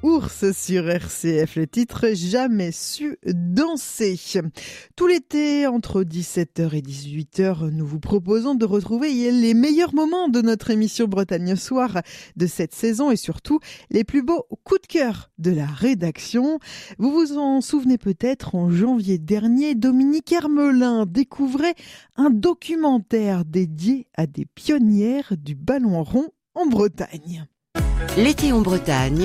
Ours sur RCF, le titre « Jamais su danser ». Tout l'été, entre 17h et 18h, nous vous proposons de retrouver les meilleurs moments de notre émission Bretagne Soir de cette saison et surtout les plus beaux coups de cœur de la rédaction. Vous vous en souvenez peut-être, en janvier dernier, Dominique Hermelin découvrait un documentaire dédié à des pionnières du ballon rond en Bretagne. L'été en Bretagne,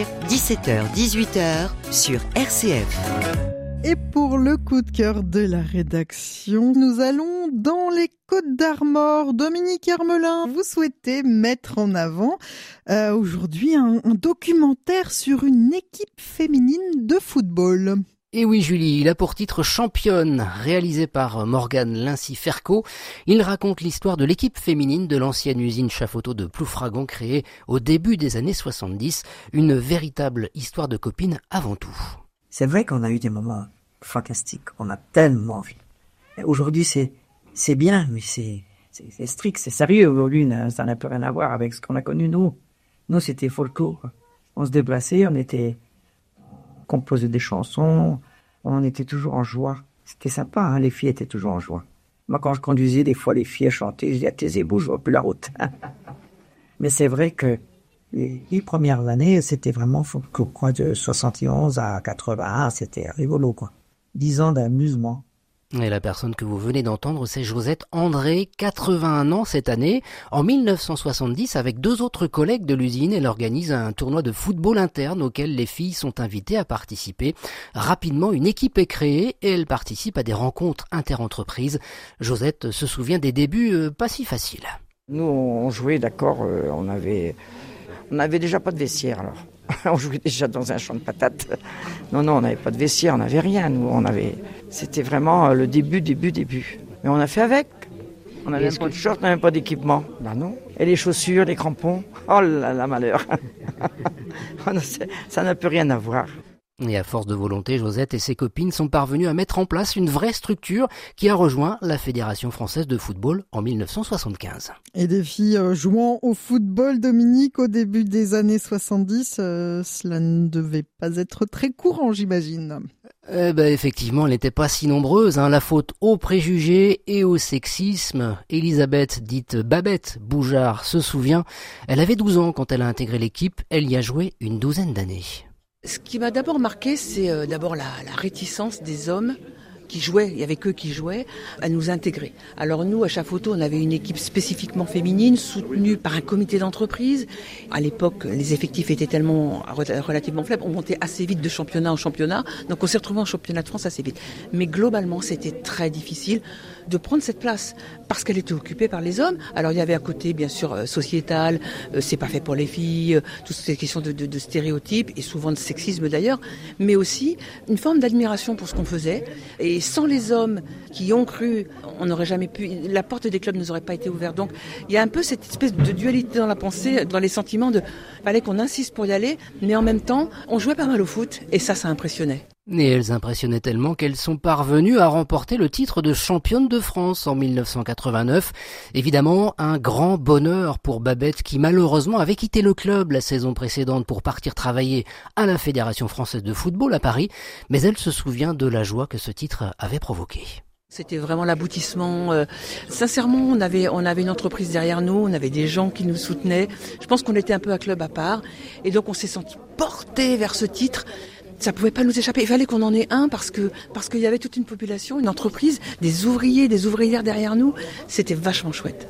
17h-18h sur RCF. Et pour le coup de cœur de la rédaction, nous allons dans les Côtes-d'Armor. Dominique Hermelin, vous souhaitez mettre en avant aujourd'hui un documentaire sur une équipe féminine de football. Et oui Julie, il a pour titre Championne, réalisé par Morgane Lincy-Ferco. Il raconte l'histoire de l'équipe féminine de l'ancienne usine Chafoto de Ploufragan créée au début des années 70. Une véritable histoire de copines avant tout. C'est vrai qu'on a eu des moments fantastiques, on a tellement vu. Aujourd'hui c'est bien, mais c'est strict, c'est sérieux. Aujourd'hui ça n'a plus rien à voir avec ce qu'on a connu nous. Nous c'était folklore. On se déplaçait, composait des chansons, on était toujours en joie. C'était sympa, hein, les filles étaient toujours en joie. Moi, quand je conduisais, des fois, les filles chantaient, je disais, taisez-vous, je vois plus la route. Mais c'est vrai que les premières années, c'était vraiment, quoi, de 71 à 80, c'était rigolo, quoi. 10 ans d'amusement. Et la personne que vous venez d'entendre, c'est Josette André, 81 ans cette année. En 1970, avec deux autres collègues de l'usine, elle organise un tournoi de football interne auquel les filles sont invitées à participer. Rapidement, une équipe est créée et elle participe à des rencontres interentreprises. Josette se souvient des débuts pas si faciles. Nous, on jouait, d'accord, on avait déjà pas de vestiaire, alors. On jouait déjà dans un champ de patates. Non, on n'avait pas de vestiaire, on n'avait rien. C'était vraiment le début. Mais on a fait avec. On n'avait même pas de short, on n'avait même pas d'équipement. Ben non. Et les chaussures, les crampons. Oh là là, malheur. Ça n'a plus rien à voir. Et à force de volonté, Josette et ses copines sont parvenues à mettre en place une vraie structure qui a rejoint la Fédération française de football en 1975. Et des filles jouant au football, Dominique, au début des années 70, cela ne devait pas être très courant, j'imagine. Effectivement, elle n'était pas si nombreuse, la faute aux préjugés et au sexisme. Elisabeth, dite Babette Boujard, se souvient, elle avait 12 ans quand elle a intégré l'équipe, elle y a joué une douzaine d'années. Ce qui m'a d'abord marqué, c'est d'abord la réticence des hommes qui jouaient, il y avait qu'eux qui jouaient, à nous intégrer. Alors nous, à Chafoto, on avait une équipe spécifiquement féminine, soutenue par un comité d'entreprise. À l'époque, les effectifs étaient tellement relativement faibles, on montait assez vite de championnat en championnat, donc on s'est retrouvé en championnat de France assez vite. Mais globalement, c'était très difficile de prendre cette place, parce qu'elle était occupée par les hommes. Alors il y avait à côté, bien sûr, sociétal, c'est pas fait pour les filles, toutes ces questions de stéréotypes, et souvent de sexisme d'ailleurs, mais aussi une forme d'admiration pour ce qu'on faisait. Et sans les hommes qui ont cru, on n'aurait jamais pu, la porte des clubs ne nous aurait pas été ouverte. Donc il y a un peu cette espèce de dualité dans la pensée, dans les sentiments fallait qu'on insiste pour y aller, mais en même temps, on jouait pas mal au foot, et ça impressionnait. Et elles impressionnaient tellement qu'elles sont parvenues à remporter le titre de championne de France en 1989. Évidemment, un grand bonheur pour Babette qui malheureusement avait quitté le club la saison précédente pour partir travailler à la Fédération française de football à Paris, mais elle se souvient de la joie que ce titre avait provoqué. C'était vraiment l'aboutissement. Sincèrement, on avait une entreprise derrière nous, on avait des gens qui nous soutenaient. Je pense qu'on était un peu un club à part, et donc on s'est senti porté vers ce titre. Ça pouvait pas nous échapper. Il fallait qu'on en ait un parce qu'il y avait toute une population, une entreprise, des ouvriers, des ouvrières derrière nous. C'était vachement chouette.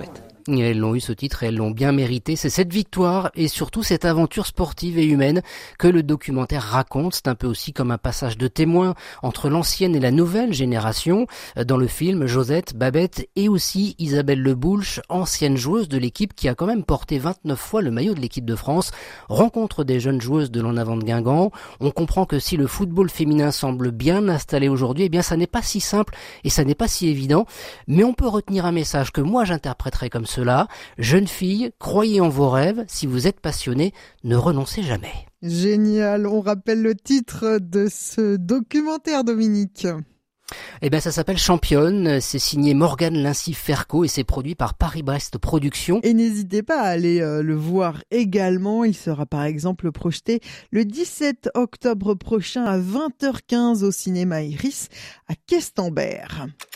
Et elles l'ont eu ce titre et elles l'ont bien mérité. C'est cette victoire et surtout cette aventure sportive et humaine que le documentaire raconte. C'est un peu aussi comme un passage de témoin entre l'ancienne et la nouvelle génération. Dans le film, Josette, Babette et aussi Isabelle Leboulch, ancienne joueuse de l'équipe qui a quand même porté 29 fois le maillot de l'équipe de France, rencontre des jeunes joueuses de l'En Avant de Guingamp. On comprend que si le football féminin semble bien installé aujourd'hui, eh bien ça n'est pas si simple et ça n'est pas si évident. Mais on peut retenir un message que moi j'interpréterais comme cela. Jeunes filles, croyez en vos rêves. Si vous êtes passionnés, ne renoncez jamais. Génial. On rappelle le titre de ce documentaire, Dominique. Eh ben, ça s'appelle Championne. C'est signé Morgane Lincy-Ferco et c'est produit par Paris-Brest Productions. Et n'hésitez pas à aller le voir également. Il sera par exemple projeté le 17 octobre prochain à 20h15 au cinéma Iris à Questembert.